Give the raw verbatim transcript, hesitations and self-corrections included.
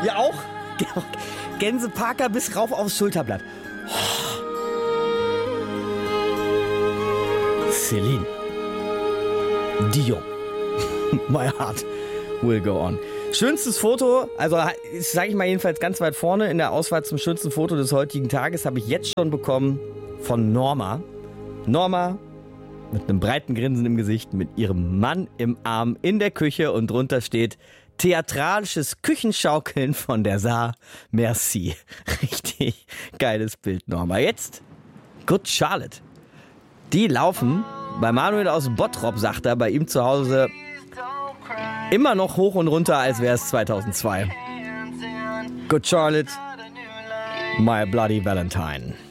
Ja, auch. Gänseparker bis rauf aufs Schulterblatt. Celine Dion. My heart will go on. Schönstes Foto, also sage ich mal jedenfalls ganz weit vorne in der Auswahl zum schönsten Foto des heutigen Tages, habe ich jetzt schon bekommen von Norma. Norma mit einem breiten Grinsen im Gesicht, mit ihrem Mann im Arm in der Küche und drunter steht theatralisches Küchenschaukeln von der Saar. Merci. Richtig geiles Bild, Norma. Jetzt Good Charlotte. Die laufen bei Manuel aus Bottrop, sagt er, bei ihm zu Hause immer noch hoch und runter, als wäre es zweitausendzwei. Good Charlotte, My Bloody Valentine.